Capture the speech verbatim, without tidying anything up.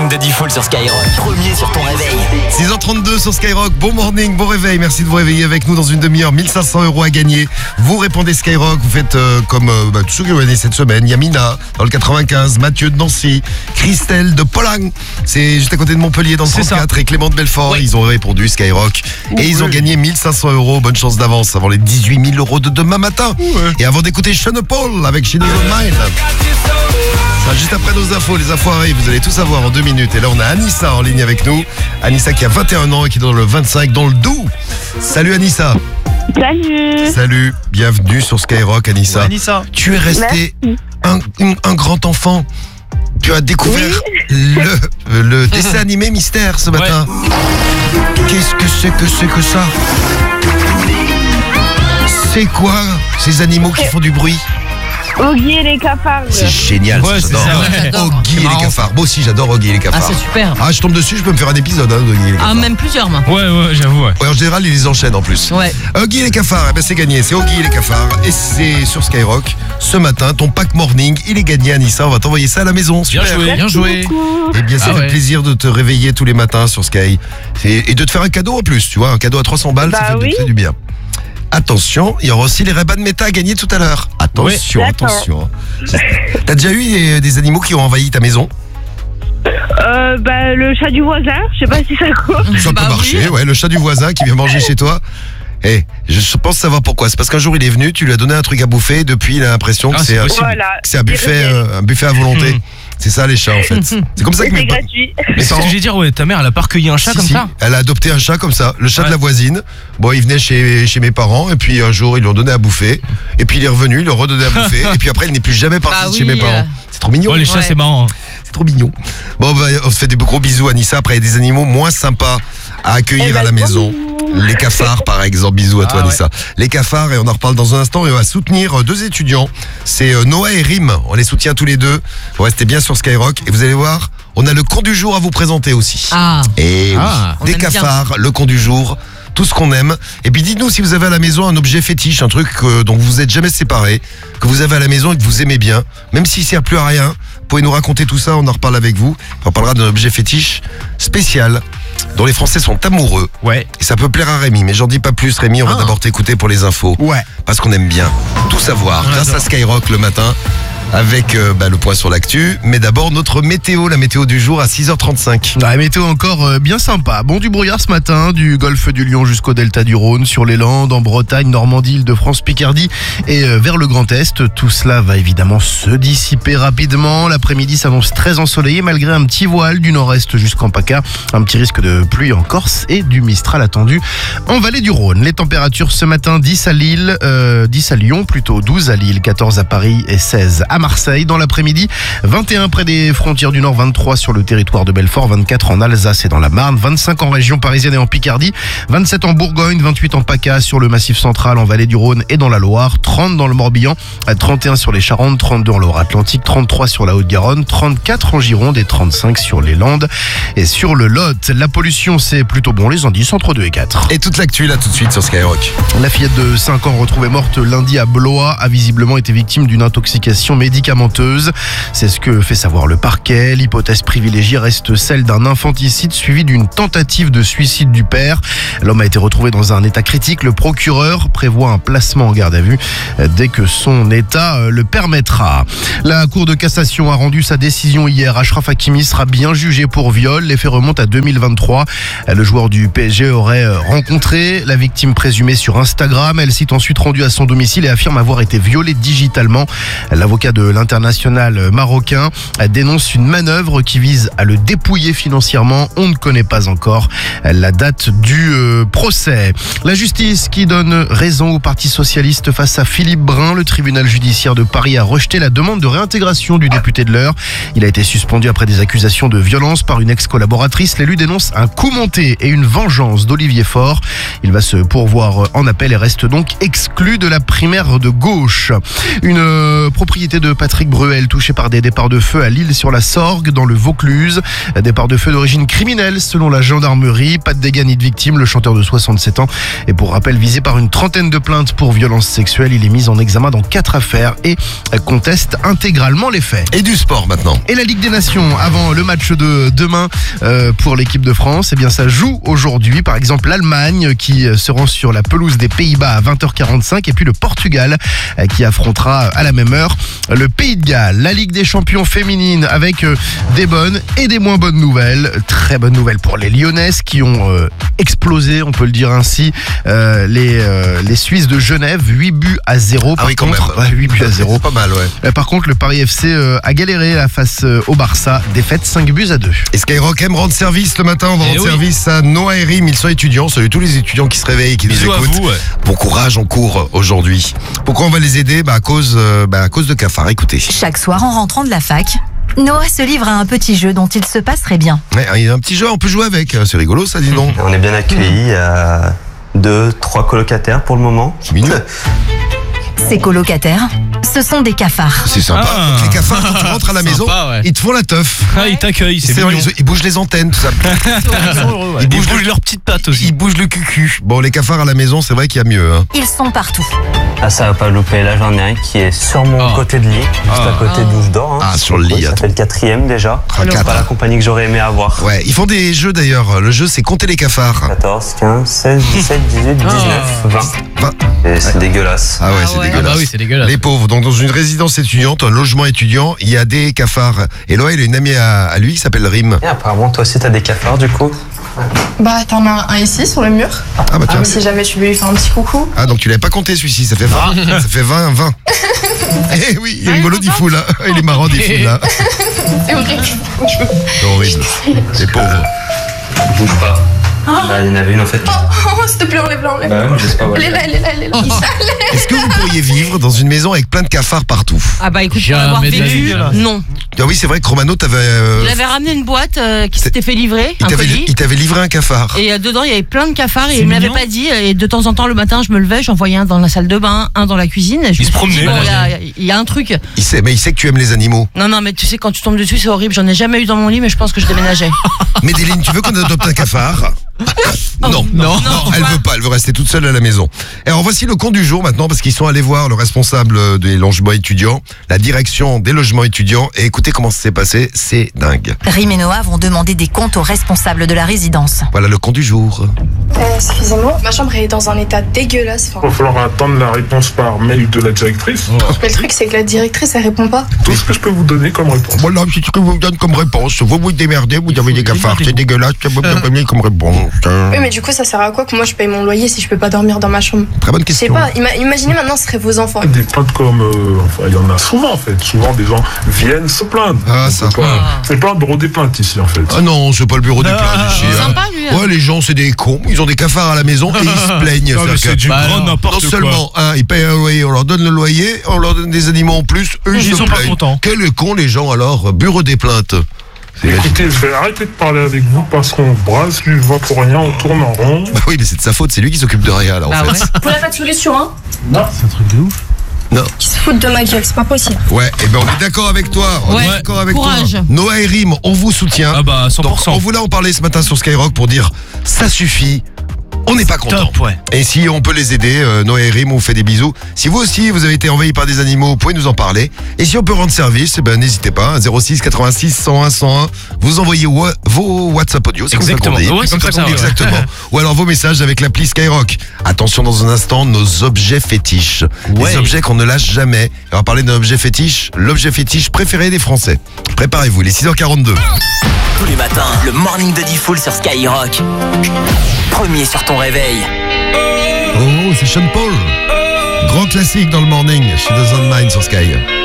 morning de Diffoul sur Skyrock. Premier sur ton réveil. six heures trente-deux sur Skyrock. Bon morning, bon réveil. Merci de vous réveiller avec nous dans une demi-heure. mille cinq cents euros à gagner. Vous répondez Skyrock. Vous faites euh, comme euh, bah, tous ceux qui ont gagné cette semaine. Yamina dans le quatre-vingt-quinze, Mathieu de Nancy, Christelle de Polang. C'est juste à côté de Montpellier dans le trente-quatre et Clément de Belfort. Oui. Ils ont répondu Skyrock. Et ils ont gagné mille cinq cents euros. Bonne chance d'avance avant les dix-huit mille euros de demain matin. Ouais. Et avant d'écouter Sean Paul avec She Doesn't Mind. Ça, juste après nos infos, les infos arrivent, vous allez tout savoir en deux minutes. Et là, on a Anissa en ligne avec nous. Anissa qui a vingt et un ans et qui est dans le vingt-cinq, dans le Doubs. Salut Anissa. Salut. Salut, bienvenue sur Skyrock Anissa. Anissa. Tu es resté Merci. un, un, un grand enfant. Tu as découvert le, le dessin animé Mystère ce matin. Qu'est-ce que c'est que c'est que ça? C'est quoi ces animaux qui font du bruit? Oggy et les cafards. C'est génial, Ouais, ça, c'est j'adore. ça, ouais, j'adore. Oggy et les marrant, cafards. Moi aussi, j'adore Oggy et les Ah, cafards. c'est super. Ah, je tombe dessus, je peux me faire un épisode hein, d'Oggy et les Ah, cafards. même plusieurs, moi. Ouais, ouais, j'avoue, ouais. Ouais, en général, ils les enchaînent en plus. Ouais. Oggy et les cafards, eh ben, c'est gagné. C'est Oggy et les cafards. Et c'est sur Skyrock. Ce matin, ton pack morning, il est gagné, Anissa. On va t'envoyer ça à la maison. Bien Super. joué, bien joué. Eh bien, ça Ah fait ouais. plaisir de te réveiller tous les matins sur Sky. Et, et de te faire un cadeau en plus, tu vois. Un cadeau à trois cents balles, ça Bah fait, oui. ça fait du bien. Attention, il y aura aussi les Ray-Ban Meta à gagner tout à l'heure. Attention, Oui. attention. T'as déjà eu des, des animaux qui ont envahi ta maison? Euh, bah, le chat du voisin, je sais pas si ça compte. Ça Bah peut oui. marcher, ouais, le chat du voisin qui vient manger chez toi. Eh, je pense savoir pourquoi. C'est parce qu'un jour il est venu, tu lui as donné un truc à bouffer, et depuis il a l'impression que Ah, c'est c'est un, possible. Voilà. que c'est un buffet, euh, un buffet à volonté. Hmm. C'est ça les chats en fait. C'est comme ça Et que c'est mes pa- gratuit. mes Mais c'est ce parents- que j'ai dire, ouais, ta mère, elle a pas recueilli un chat Si, comme si. ça? Elle a adopté un chat comme ça, le chat Ouais. de la voisine. Bon, il venait chez, chez mes parents et puis un jour ils lui ont donné à bouffer. Et puis il est revenu, il leur a redonné à bouffer. Et puis après il n'est plus jamais parti Bah de chez oui, mes parents. euh. C'est trop mignon. Ouais, les chats, Ouais. c'est marrant. hein. C'est trop mignon. Bon, bah, on se fait des gros bisous, Anissa. Après, il y a des animaux moins sympas à accueillir Eh ben, à la gros maison. bisous. Les cafards, par exemple. Bisous à toi, Ah, ouais. Anissa. Les cafards, et on en reparle dans un instant. Et on va soutenir euh, deux étudiants. C'est euh, Noah et Rim. On les soutient tous les deux. Vous restez bien sur Skyrock. Et vous allez voir, on a le con du jour à vous présenter aussi. Ah. Et Ah. oui, des On aime bien. cafards, le con du jour, tout ce qu'on aime. Et puis dites-nous si vous avez à la maison un objet fétiche, un truc euh, dont vous vous êtes jamais séparés, que vous avez à la maison et que vous aimez bien, même s'il sert plus à rien. Vous pouvez nous raconter tout ça, on en reparle avec vous. On parlera d'un objet fétiche spécial dont les Français sont amoureux. Ouais. Et ça peut plaire à Rémi, mais j'en dis pas plus Rémi, on va Ah. d'abord t'écouter pour les infos. Ouais. Parce qu'on aime bien tout savoir, Ouais, grâce à j'adore. Skyrock le matin, avec euh, bah, le point sur l'actu. Mais d'abord notre météo, la météo du jour à six heures trente-cinq. La météo encore euh, bien sympa. Bon, du brouillard ce matin, du golfe du Lion jusqu'au delta du Rhône, sur les Landes, en Bretagne, Normandie, Île-de-France, Picardie et euh, vers le Grand Est. Tout cela va évidemment se dissiper rapidement. L'après-midi s'annonce très ensoleillé malgré un petit voile du nord-est jusqu'en PACA. Un petit risque de pluie en Corse et du Mistral attendu en vallée du Rhône. Les températures ce matin, dix à Lille, euh, dix à Lyon, plutôt douze à Lille, quatorze à Paris et seize à Marseille. Dans l'après-midi, vingt et un près des frontières du Nord, vingt-trois sur le territoire de Belfort, vingt-quatre en Alsace et dans la Marne, vingt-cinq en région parisienne et en Picardie, vingt-sept en Bourgogne, vingt-huit en PACA, sur le Massif central, en vallée du Rhône et dans la Loire, trente dans le Morbihan, trente et un sur les Charentes, trente-deux en Loire-Atlantique, trente-trois sur la Haute-Garonne, trente-quatre en Gironde et trente-cinq sur les Landes et sur le Lot. La pollution, c'est plutôt bon, les indices entre deux et quatre. Et toute l'actu là tout de suite sur Skyrock. La fillette de cinq ans retrouvée morte lundi à Blois a visiblement été victime d'une intoxication médicamenteuse. C'est ce que fait savoir le parquet. L'hypothèse privilégiée reste celle d'un infanticide suivi d'une tentative de suicide du père. L'homme a été retrouvé dans un état critique. Le procureur prévoit un placement en garde à vue dès que son état le permettra. La Cour de cassation a rendu sa décision hier. Achraf Hakimi sera bien jugé pour viol. Les faits remontent à deux mille vingt-trois. Le joueur du P S G aurait rencontré la victime présumée sur Instagram. Elle s'est ensuite rendue à son domicile et affirme avoir été violée digitalement. L'avocat de l'international marocain dénonce une manœuvre qui vise à le dépouiller financièrement. On ne connaît pas encore la date du euh, procès. La justice qui donne raison au Parti socialiste face à Philippe Brun. Le tribunal judiciaire de Paris a rejeté la demande de réintégration du député de l'Eure. Il a été suspendu après des accusations de violence par une ex-collaboratrice. L'élu dénonce un coup monté et une vengeance d'Olivier Faure. Il va se pourvoir en appel et reste donc exclu de la primaire de gauche. Une euh, propriété l'activité de Patrick Bruel, touché par des départs de feu à L'Isle-sur-la-Sorgue, dans le Vaucluse. Départ de feu d'origine criminelle, selon la gendarmerie. Pas de dégâts ni de victimes. Le chanteur de soixante-sept ans est pour rappel visé par une trentaine de plaintes pour violences sexuelles. Il est mis en examen dans quatre affaires et conteste intégralement les faits. Et du sport maintenant. Et la Ligue des Nations, avant le match de demain euh, pour l'équipe de France, eh bien ça joue aujourd'hui. Par exemple, l'Allemagne qui se rend sur la pelouse des Pays-Bas à vingt heures quarante-cinq et puis le Portugal euh, qui affrontera à la même heure le Pays de Galles. La Ligue des champions féminines avec euh, des bonnes et des moins bonnes nouvelles. Très bonnes nouvelles pour les Lyonnaises qui ont euh, explosé, on peut le dire ainsi, euh, les, euh, les Suisses de Genève, huit buts à zéro. Ah oui, quand contre, même. Ouais, huit buts à zéro. C'est pas mal, ouais. Euh, Par contre, le Paris F C euh, a galéré là, face euh, au Barça. Défaite cinq buts à deux. Et Skyrock aime rendre service le matin. On va Eh rendre oui. service à Noah et Rim. Ils sont étudiants. Salut tous les étudiants qui se réveillent et qui Bisous nous à écoutent. vous, ouais. Bon courage en cours aujourd'hui. Pourquoi on va les aider bah à, cause, euh, bah à cause de cafards. Écoutez. Chaque soir en rentrant de la fac, Noah se livre à un petit jeu dont il se passerait bien. Ouais, il y a un petit jeu, on peut jouer avec. C'est rigolo ça, dis donc. On est bien accueillis à deux, trois colocataires pour le moment. C'est mignon. Ses colocataires, ce sont des cafards. C'est sympa. Ah. Donc, les cafards, quand tu rentres à la Sympa, maison, ouais. ils te font la teuf. Ah, ils t'accueillent, c'est C'est mignon. vrai, ils, ils bougent les antennes, tout ça. Ils sont heureux, ouais. Ils Ils bougent bougent le- leurs petites pattes aussi. Ils bougent le cucu. Bon, les cafards à la maison, c'est vrai qu'il y a mieux. Hein. Ils sont partout. Ah, ça va pas louper. Là, j'en ai un qui est sur mon Ah. côté de lit, juste Ah. à côté de douche d'or. hein. Ah, sur le lit, Ouais, ça attends. fait le quatrième déjà. Ah, quatre. Pas la compagnie que j'aurais aimé avoir. Ouais, ils font des jeux d'ailleurs. Le jeu, c'est compter les cafards. quatorze, quinze, seize, dix-sept, dix-huit, dix-neuf, vingt. vingt. Et c'est dégueulasse. Ah ouais, c'est Ah dégueulasse. bah oui, c'est dégueulasse. Les pauvres. Donc, dans une résidence étudiante, un logement étudiant, il y a des cafards. Et Loa, il a une amie à, à lui qui s'appelle Rim. Et apparemment, toi aussi, t'as des cafards du coup. Bah, t'en as un ici sur le mur. Ah bah tiens. Si jamais tu lui fais un petit coucou. Ah, donc tu l'avais pas compté celui-ci, ça fait vingt. Ça fait vingt, vingt. Eh oui, il est rigolo d'Ifou là. Il est marrant d'Ifou là. C'est horrible. C'est horrible. Les pauvres. Bouge pas. Bah, il y en avait une en fait. Oh, s'il te plaît, enlève-la, enlève-la. Bah, je sais pas où Elle est là, elle est là, elle est là. Est-ce que vous pourriez vivre dans une maison avec plein de cafards partout? Ah bah écoute, pour Jamais l'avoir de la vécu, vie, là. non. Ah oui, c'est vrai que Romano t'avait. euh, Il avait ramené une boîte euh, qui C'est- s'était fait livrer, il un t'avait colis. il t'avait livré un cafard. Et euh, dedans, il y avait plein de cafards et C'est il me l'avait mignon. pas dit. Et de temps en temps, le matin, je me levais, j'en voyais un dans la salle de bain, un dans la cuisine. Et je Il me se suis dit, promenait, bon, là. il y a- il y, a un truc. Il sait, mais il sait que tu aimes les animaux. Non, non, mais tu sais, quand tu tombes dessus, c'est horrible. J'en ai jamais eu dans mon lit, mais je pense que je déménageais. Médéline, tu veux qu'on adopte un cafard? Non, non, non, non, elle pourquoi veut pas, elle veut rester toute seule à la maison. Et alors voici le compte du jour maintenant parce qu'ils sont allés voir le responsable des logements étudiants, la direction des logements étudiants et écoutez comment ça s'est passé, c'est dingue. Rim et Noah vont demander des comptes aux responsables de la résidence. Voilà le compte du jour. Euh, excusez-moi, ma chambre est dans un état dégueulasse. Il Enfin, va falloir attendre la réponse par mail de la directrice. mais le truc, c'est que la directrice, elle répond pas. Tout ce que je peux vous donner comme réponse. Voilà, c'est ce que vous donne comme réponse. Vous vous démerdez, vous avez des cafards, c'est dégueulasse, c'est vous donne comme réponse. Oui, mais du coup, ça sert à quoi que moi je paye mon loyer si je peux pas dormir dans ma chambre? Très bonne Je sais question. pas, ima- imaginez maintenant ce seraient vos enfants. Des plaintes comme... euh, enfin, il y en a souvent en fait. Souvent des gens viennent se plaindre. Ah, Donc, ça. C'est pas, c'est pas un bureau des plaintes ici en fait. Ah non, c'est pas le bureau des plaintes ici. hein. Sympa, lui. hein. Ouais, les gens, c'est des cons. Ils ont des cafards à la maison et ils se plaignent. Non, mais C'est-à-dire c'est que- du Bah, grand non. n'importe Non quoi. seulement, hein, ils payent un loyer, on leur donne le loyer, on leur donne des animaux en plus, eux ils, Ils se sont pas plaignent. contents. Quel con les gens alors, bureau des plaintes. C'est- Écoutez, je vais arrêter de parler avec vous parce qu'on brasse du vent pour rien, on tourne en rond. Bah oui, mais c'est de sa faute, c'est lui qui s'occupe de rien là en Bah fait. ouais. Vous n'avez pas de solution, hein? Non. Qui se foutent de ma gueule, c'est pas possible. Ouais, et ben on est d'accord avec toi. On Ouais, est d'accord avec courage. toi. Noah et Rim, on vous soutient. Ah bah cent Donc, pour cent. on voulait en parler ce matin sur Skyrock pour dire ça suffit. On n'est pas content. Top, ouais. Et si on peut les aider, euh, Noah et Rim, on vous fait des bisous. Si vous aussi, vous avez été envahi par des animaux, vous pouvez nous en parler. Et si on peut rendre service, eh ben, n'hésitez pas. hein, zéro six quatre-vingt-six cent un cent un. Vous envoyez wa- vos WhatsApp audio. C'est comme ça qu'on Exactement. dit. Ouais, c'est comme ça, qu'on dit, ouais. exactement. Ou alors vos messages avec l'appli Skyrock. Attention dans un instant, nos objets fétiches. Ouais. Des objets qu'on ne lâche jamais. On va parler d'un objet fétiche. L'objet fétiche préféré des Français. Préparez-vous, les six heures quarante-deux. Tous les matins, le morning de Diffoul sur Skyrock. Premier sur ton réveil. Oh, c'est Sean Paul. Grand classique dans le morning. She Doesn't Mind sur Sky.